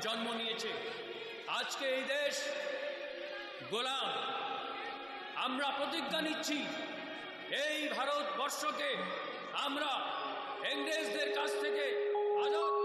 জন্ম নিয়েছে। আজকে এই দেশ গোলাম। আমরা প্রতিজ্ঞা নিচ্ছি এই ভারতবর্ষকে আমরা ইংরেজদের কাছ থেকে আজাদ